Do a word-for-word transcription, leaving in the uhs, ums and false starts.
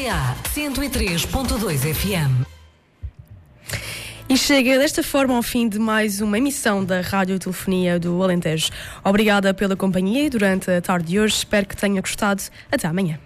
R A cento e três ponto dois F M. E chega desta forma ao fim de mais uma emissão da Radiotelefonia do Alentejo. Obrigada pela companhia durante a tarde de hoje. Espero que tenha gostado. Até amanhã.